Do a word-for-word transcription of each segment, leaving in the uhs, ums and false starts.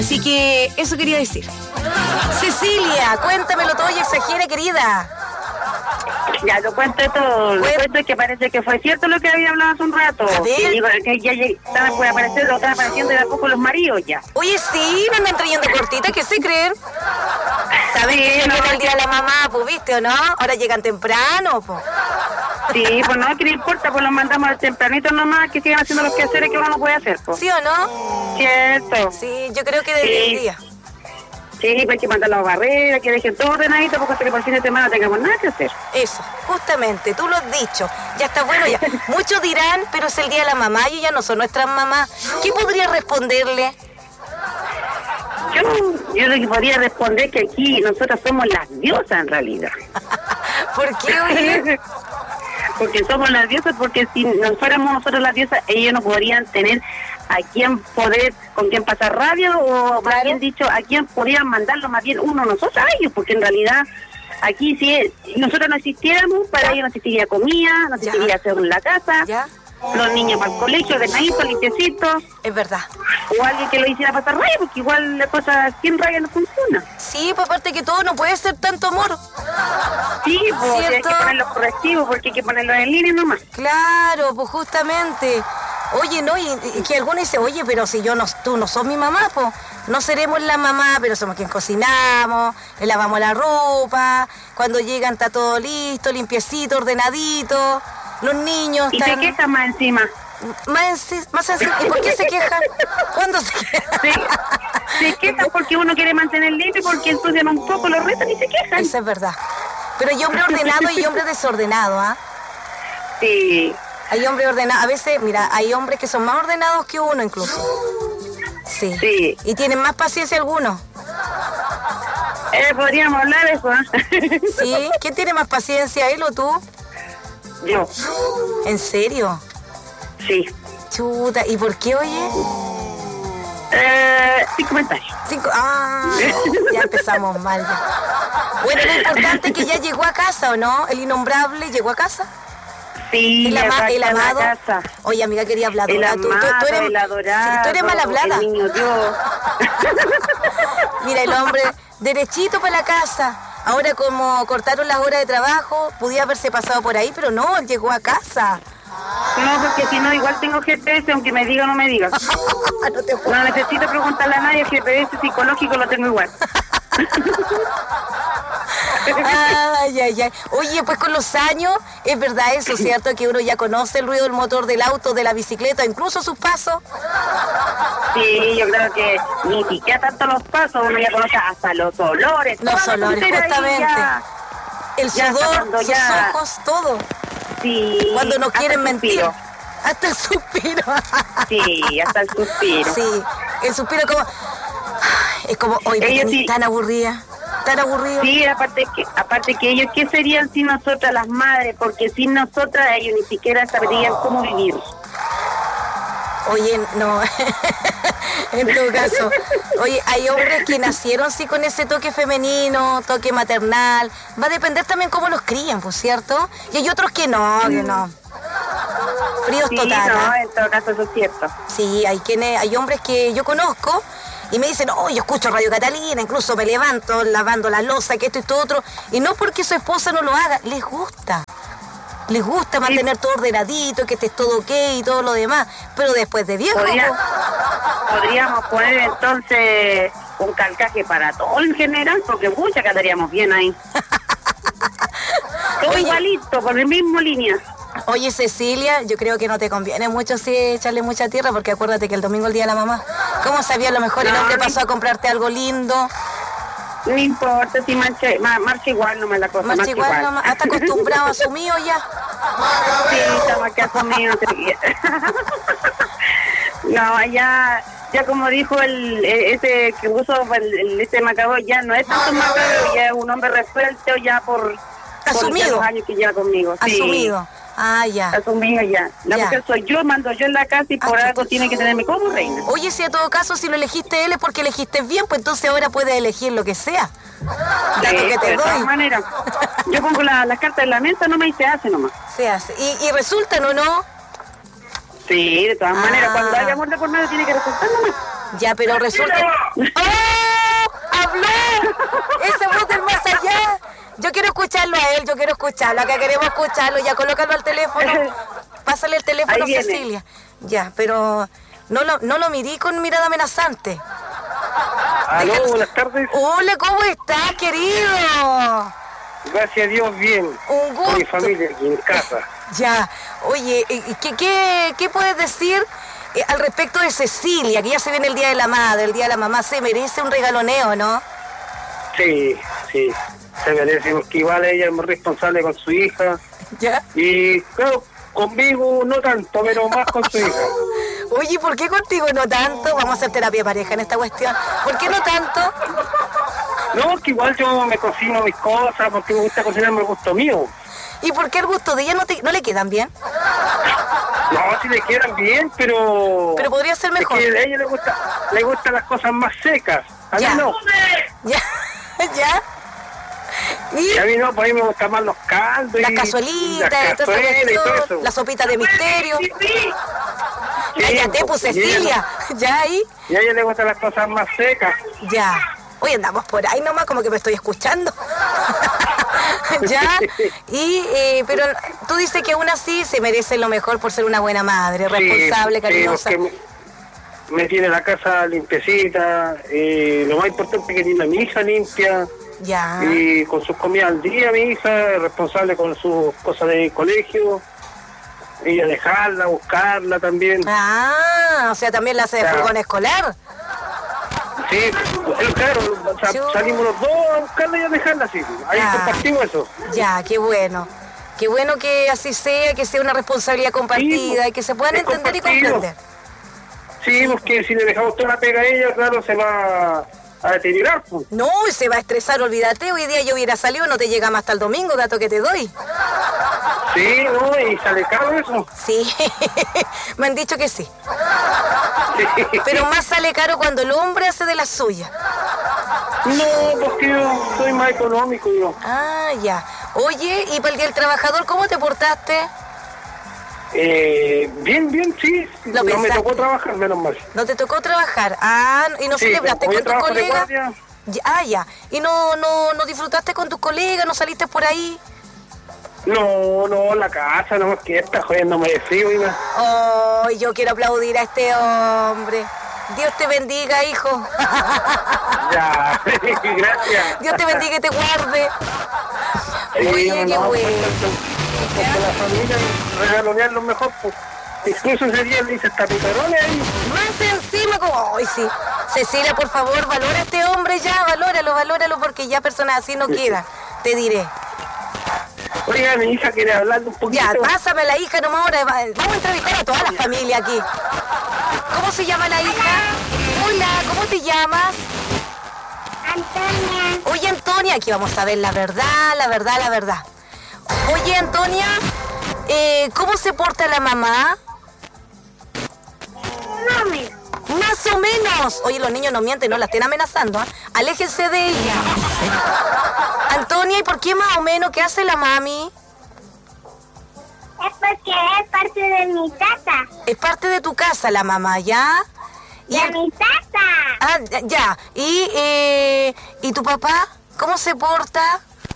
Así que eso quería decir. Cecilia, cuéntamelo todo y exagera, querida. Ya, lo cuento todo. Lo cuento que parece que fue cierto lo que había hablado hace un rato. A ver. Que digo que ya están puede aparecer, lo están apareciendo de a poco los maridos ya. Oye, sí, me andan trayendo cortitas, ¿qué se creen? ¿Sabes Sí, que se no, viene el día de la mamá, pues, viste o no? Ahora llegan temprano, pues. Sí, pues no, que no importa, pues los mandamos tempranito nomás, que sigan haciendo los quehaceres que uno no puede hacer, pues. ¿Sí o no? Cierto. Sí, yo creo que desde Sí. el día. Sí, pues hay que mandar las barreras, que dejen todo ordenadito, porque hasta que por el fin de semana no tengamos nada que hacer. Eso, justamente, tú lo has dicho. Ya está bueno ya. Muchos dirán, pero es el día de la mamá y ya no son nuestras mamás. ¿Qué podría responderle? Yo, yo lo que podría responder que aquí nosotros somos las diosas en realidad. ¿Por qué, oye? Porque somos las diosas, porque si no fuéramos nosotros las diosas, ellos no podrían tener a quién poder, con quién pasar rabia, o más bien dicho, a quién podrían mandarlo más bien uno nosotros a ellos, porque en realidad aquí si nosotros no existiéramos, para ellos no existiría comida, no existiría hacer en la casa, ¿Ya? los niños para el colegio, ordenaditos, limpiecitos, Es verdad. o alguien que lo hiciera pasar rabia, porque igual la cosa sin rabia no funciona. Sí, pues aparte que todo no puede ser tanto amor. Sí, pues hay ¿Cierto? que poner los correctivos, porque hay que ponerlos en línea nomás. Claro, pues justamente. Oye, no, y, y que alguno dice, oye, pero si yo no, tú no sos mi mamá, pues no seremos la mamá, pero somos quien cocinamos, le lavamos la ropa, cuando llegan está todo listo, limpiecito, ordenadito, los niños Y están... se quejan más encima. Más, enci- más encima. ¿Y por qué se quejan? ¿Cuándo se quejan? Sí. Se quejan porque uno quiere mantener limpio, porque ensucian un poco, los retan y se quejan. Eso es verdad. Pero hay hombre ordenado y hombre desordenado, ¿ah? Sí. Hay hombres ordenados. A veces, mira, hay hombres que son más ordenados que uno incluso. Sí. Sí. Y tienen más paciencia algunos. Eh, podríamos hablar de eso, ¿eh? ¿Sí? ¿Quién tiene más paciencia, él o tú? Yo. ¿En serio? Sí. Chuta, ¿y por qué, oye? Eh, sin comentarios. Cinco... Ah, ya empezamos mal. Ya. Bueno, lo importante es que ya llegó a casa, ¿o no? El innombrable llegó a casa. Sí, El, ama, el amado. casa. Oye, amiga, quería hablar. El tú, tú, amado, tú eres, el adorado, sí, tú eres mal hablada. el niño Dios. Mira, el hombre derechito para la casa. Ahora como cortaron las horas de trabajo, podía haberse pasado por ahí, pero no, él llegó a casa. No, porque si no, igual tengo G P S, aunque me diga o no me diga. No te No necesito preguntarle a nadie, G P S psicológico lo tengo igual. Ay, ay, ay. Oye, pues con los años, es verdad eso, ¿cierto? Que uno ya conoce el ruido del motor del auto, de la bicicleta, incluso sus pasos. Sí, yo creo que ni siquiera tanto los pasos, uno ya conoce hasta los olores. Los toda la olores, tontera ahí justamente. ya. El Ya sudor, cuando sus ya- ojos, todo. Sí. Cuando no hasta quieren el mentir. suspiro. Hasta el suspiro. Sí, hasta el suspiro. Sí, el suspiro como... Ay, es como, hoy Ellos me sí. tan aburrida, tan aburrido. Sí, aparte que, aparte que ellos, ¿qué serían sin nosotras las madres? Porque sin nosotras ellos ni siquiera sabrían cómo vivir. Oye, no, en todo caso, oye, hay hombres que nacieron sí con ese toque femenino, toque maternal, va a depender también cómo los crían, pues, ¿cierto? Y hay otros que no, que no. Fríos Sí, total, no, ¿ah? en todo caso eso es cierto. Sí, hay quienes, hay hombres que yo conozco y me dicen, oh, yo escucho Radio Catalina, incluso me levanto lavando la loza, que esto y esto otro, y no porque su esposa no lo haga, les gusta. Les gusta mantener todo ordenadito, que esté todo ok y todo lo demás, pero después de viejo... Podría- po, podríamos poner entonces un calcaje para todo en general, porque mucha quedaríamos bien ahí. Todo Oye. igualito, por el mismo línea. Oye, Cecilia, yo creo que no te conviene mucho sí echarle mucha tierra, porque acuérdate que el domingo es el día de la mamá. ¿Cómo sabía a lo mejor el No, hombre no. pasó a comprarte algo lindo? No importa si marcha, ma- marcha igual nomás la cosa, Más marcha igual, igual. nomás, hasta acostumbrado a su mío ya. Sí, estamos acá conmigo. No, ya, ya como dijo el eh, ese que puso el, el- este macabro, ya no es tanto macabro, ya es un hombre resuelto ya por, por Asumido. ya los años que lleva conmigo. Sí, Asumido. Ah, ya. asumido ya. La Ya. mujer soy yo, mando yo en la casa y por Ah, algo chuta. tiene que tenerme como reina. Oye, si a todo caso, si lo elegiste él es porque elegiste bien, pues entonces ahora puedes elegir lo que sea. Dato Sí, que te de todas doy. maneras, yo pongo la- las cartas en la mesa nomás y se hace nomás. Se hace. Y, y resultan o no. Sí, de todas Ah. maneras, cuando haya amor de por medio tiene que resultar nomás. Ya, pero resulta... ¡Oh! ¡Habló! Esa voz del más allá. Yo quiero escucharlo a él, yo quiero escucharlo. Acá queremos escucharlo. Ya, colócalo al teléfono. Pásale el teléfono a Cecilia. Ya, pero no lo, no lo mirí con mirada amenazante. Aló, buenas tardes. Hola, ¿cómo estás, querido? Gracias a Dios, bien. Un gusto. Con mi familia aquí en casa. Ya, oye, ¿qué, qué, qué puedes decir eh, al respecto de Cecilia? Que ya se viene el Día de la Madre, el Día de la Mamá. Se merece un regaloneo, ¿no? Sí, sí. Se merece, porque igual ella es muy responsable con su hija. Ya. Y claro, conmigo no tanto, pero más con su hija. Oye, ¿por qué contigo no tanto? Vamos a hacer terapia de pareja en esta cuestión. ¿Por qué no tanto? No, que igual yo me cocino mis cosas, porque me gusta cocinarme el gusto mío. ¿Y por qué el gusto de ella no, te, no le quedan bien? No, si le quedan bien, pero... Pero podría ser mejor. Es que a ella le gusta, le gustan las cosas más secas. A mí Ya. no. Ya, ya. ¿Y? Y a mí no, pues a mí me gustan más los caldos. Las y- cazuelitas, las toda esa cazuelas y todo cuestión, eso. la sopita de misterio. Sí, Cállate, pues, y a ella- Cecilia. Ya ahí. Y a ella le gustan las cosas más secas. Ya. Oye, andamos por ahí nomás, como que me estoy escuchando. Ya. Y, eh, pero tú dices que aún así se merece lo mejor por ser una buena madre, responsable, Sí, cariñosa. sí, porque me, me tiene la casa limpiecita. Eh, lo más importante es que tiene a mi hija limpia. Ya. Y con sus comidas al día, mi hija, es responsable con sus cosas de colegio. Ella dejarla, buscarla también. Ah, o sea, también la hace de Ya. furgón escolar. Sí, pero claro, o sea, Yo- salimos los dos a buscarla y a dejarla así. Ahí Ah. compartimos eso. Ya, qué bueno. Qué bueno que así sea, que sea una responsabilidad compartida Sí, y que se puedan es entender y compartido. comprender. Sí, porque si le dejamos toda la pega a ella, claro, se va a deteriorar. Pues. No, y se va a estresar, olvídate. Hoy día yo hubiera salido, no te llega más hasta el domingo, dato que te doy. Sí, no, y sale caro eso. Sí, me han dicho que sí. Sí. Pero más sale caro cuando el hombre hace de la suya. No, porque yo soy más económico yo. Ah, ya. Oye, ¿y para el Día del Trabajador cómo te portaste? Eh, bien, bien, sí. Lo no me pensaste. tocó trabajar, menos mal. ¿No te tocó trabajar? Ah, ¿y no Sí, celebraste como yo con tus trabajo de colegas? guardia. Ya, ah, ya. ¿Y no, no, no disfrutaste con tus colegas? ¿No saliste por ahí? No, no, la casa, no, que está jodiéndome de frío, hija. Oh, yo quiero aplaudir a este hombre. Dios te bendiga, hijo. Ya, gracias. Dios te bendiga y te guarde. Sí, Oye, qué no, bueno. Porque la familia regalonear lo mejor, pues. Incluso ese día le dice hasta picarones ahí. Más encima como... Ay, sí. Cecilia, por favor, valora a este hombre ya, valóralo, valóralo, porque ya personas así no quedan. Te diré. Oiga, mi hija quiere hablar un poquito. Ya, pásame a la hija nomás ahora. va- Vamos a entrevistar a toda la familia aquí. ¿Cómo se llama la hija? Hola, ¿cómo te llamas? Antonia. Oye, Antonia, aquí vamos a ver la verdad, la verdad, la verdad. Oye, Antonia, eh, ¿cómo se porta la mamá? Mami. Más o menos. Oye, los niños no mienten, no la estén amenazando. ¿Ah? Aléjense de ella. Antonia, ¿y por qué más o menos? ¿Qué hace la mami? Es porque es parte de mi tata. Es parte de tu casa la mamá, ¿ya? Y De el- mi tata. Ah, ya. ¿Y, eh, ¿Y tu papá? ¿Cómo se porta?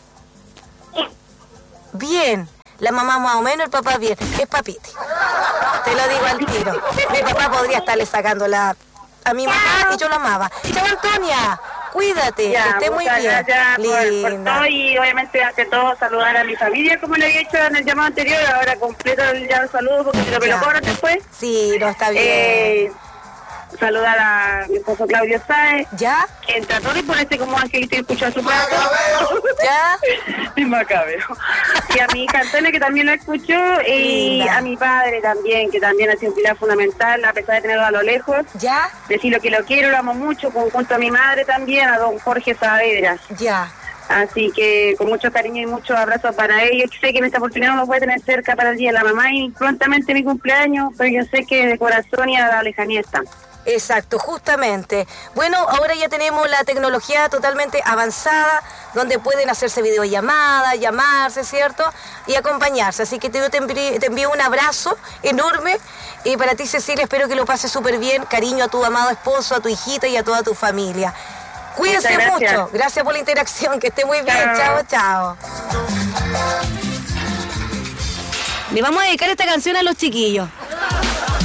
Bien. La mamá más o menos, el papá bien. Es papite. Te lo digo al tiro. Mi papá podría estarle sacando la... a mi mamá y yo la amaba. Chao, Antonia. Cuídate. que esté muy muchas bien. gracias por, por Linda. todo y obviamente ante todo saludar a mi familia como le había hecho en el llamado anterior. Ahora completo el, ya el saludo porque si no me Ya. lo cobran después. Sí, no está bien. Eh, saludar a mi esposo Claudio Sáez, ¿Ya? que trató de ponerse como angelito y escuchar su plato. ¿Ya? Y macabeo. Y a mi hija Antonia, que también la escuchó, y Linda. a mi padre también, que también ha sido un pilar fundamental, a pesar de tenerlo a lo lejos. ¿Ya? Decirlo que lo quiero, lo amo mucho, con- junto a mi madre también, a don Jorge Saavedra. Ya. Así que con mucho cariño y muchos abrazos para ellos. Sé que en esta oportunidad no los voy a tener cerca para el Día de la Mamá y prontamente mi cumpleaños, pero yo sé que de corazón y a la lejanía están. Exacto, justamente. Bueno, ahora ya tenemos la tecnología totalmente avanzada donde pueden hacerse videollamadas, llamarse, ¿cierto? Y acompañarse. Así que te, yo te envío, te envío un abrazo enorme. Y para ti, Cecilia, espero que lo pases súper bien. Cariño a tu amado esposo, a tu hijita y a toda tu familia. Cuídense mucho. Gracias por la interacción. Que esté muy bien. Chao, chao. Le vamos a dedicar esta canción a los chiquillos.